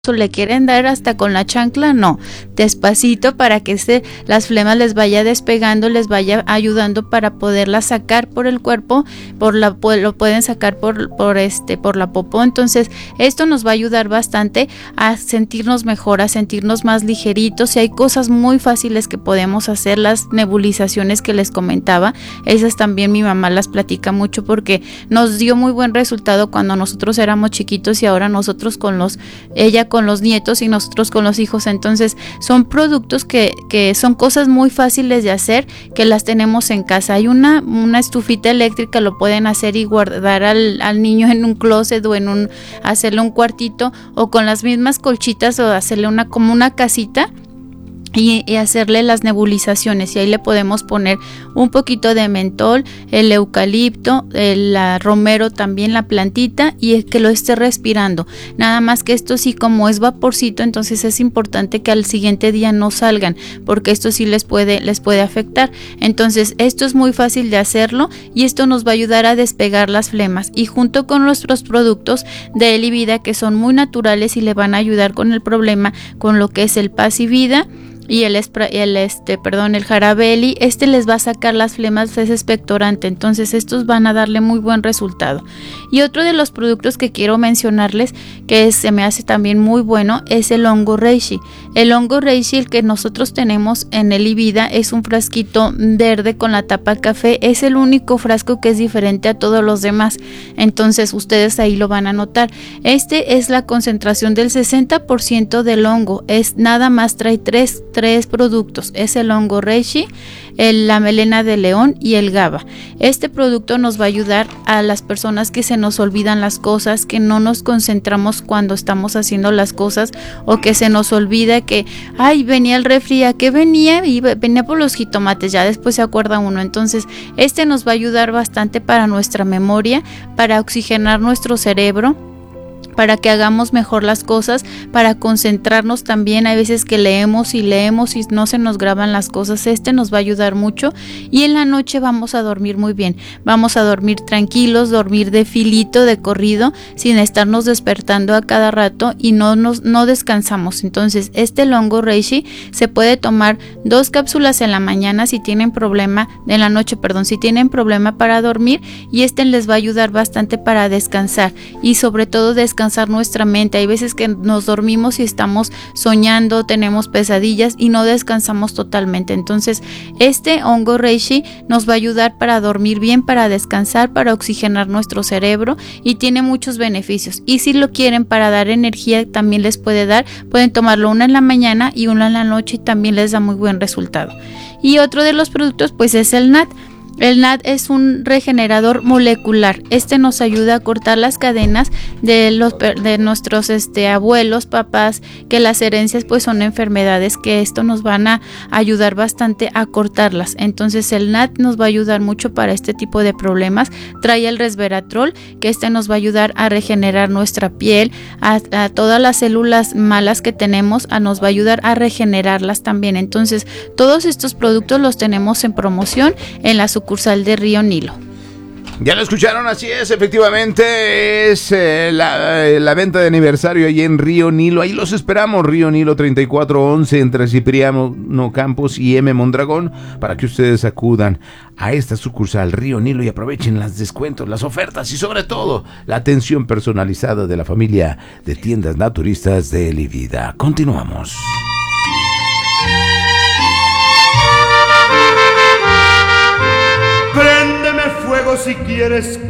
le quieren dar hasta con la chancla, no, despacito para que las flemas les vaya despegando, les vaya ayudando para poderlas sacar por el cuerpo, lo pueden sacar por la popó. Entonces esto nos va a ayudar bastante a sentirnos mejor, a sentirnos más ligeritos. Y hay cosas muy fáciles que podemos hacer, las nebulizaciones que les comentaba, esas también mi mamá las platica mucho porque nos dio muy buen resultado cuando nosotros éramos chiquitos y ahora nosotros ella con los nietos y nosotros con los hijos. Entonces son productos que son cosas muy fáciles de hacer, que las tenemos en casa. Hay una estufita eléctrica, lo pueden hacer y guardar al niño en un closet o hacerle un cuartito, o con las mismas colchitas, o hacerle como una casita y hacerle las nebulizaciones. Y ahí le podemos poner un poquito de mentol, el eucalipto, el romero también, la plantita, y que lo esté respirando. Nada más que esto sí, como es vaporcito, entonces es importante que al siguiente día no salgan, porque esto sí les puede afectar. Entonces esto es muy fácil de hacerlo y esto nos va a ayudar a despegar las flemas, y junto con nuestros productos de Elivida, que son muy naturales y le van a ayudar con el problema, con lo que es el Paz y Vida y el Jarabeli, les va a sacar las flemas, es expectorante. Entonces estos van a darle muy buen resultado. Y otro de los productos que quiero mencionarles, que se me hace también muy bueno, es el hongo reishi. El hongo reishi, el que nosotros tenemos en Elivida, es un frasquito verde con la tapa café. Es el único frasco que es diferente a todos los demás, entonces ustedes ahí lo van a notar. Es la concentración del 60% del hongo, nada más trae tres productos, es el hongo reishi, la melena de león y el GABA. Este producto nos va a ayudar a las personas que se nos olvidan las cosas, que no nos concentramos cuando estamos haciendo las cosas, o que se nos olvida que, venía el refri, ¿a qué venía? Y venía por los jitomates, ya después se acuerda uno. Entonces nos va a ayudar bastante para nuestra memoria, para oxigenar nuestro cerebro, para que hagamos mejor las cosas, para concentrarnos también. Hay veces que leemos y no se nos graban las cosas. Nos va a ayudar mucho, y en la noche vamos a dormir muy bien, vamos a dormir tranquilos, dormir de filito, de corrido, sin estarnos despertando a cada rato, y no descansamos. Entonces el hongo reishi se puede tomar 2 cápsulas en la mañana si tienen problema, en la noche, si tienen problema para dormir, y les va a ayudar bastante para descansar, y sobre todo descansar nuestra mente. Hay veces que nos dormimos y estamos soñando, tenemos pesadillas y no descansamos totalmente. Entonces hongo reishi nos va a ayudar para dormir bien, para descansar, para oxigenar nuestro cerebro, y tiene muchos beneficios. Y si lo quieren para dar energía, también les pueden tomarlo una en la mañana y una en la noche, y también les da muy buen resultado. Y otro de los productos es el NAD. El NAD es un regenerador molecular. Nos ayuda a cortar las cadenas de nuestros abuelos, papás, que las herencias son enfermedades, que nos van a ayudar bastante a cortarlas. Entonces el NAD nos va a ayudar mucho para este tipo de problemas. Trae el resveratrol, que nos va a ayudar a regenerar nuestra piel, a todas las células malas que tenemos, nos va a ayudar a regenerarlas también. Entonces todos estos productos los tenemos en promoción en la sucursal de Río Nilo. Ya lo escucharon, así es, efectivamente es la venta de aniversario ahí en Río Nilo. Ahí los esperamos, Río Nilo 3411, entre Cipriano Campos y M. Mondragón, para que ustedes acudan a esta sucursal Río Nilo y aprovechen los descuentos, las ofertas y sobre todo la atención personalizada de la familia de tiendas naturistas de Elivida. Continuamos. Préndeme fuego si quieres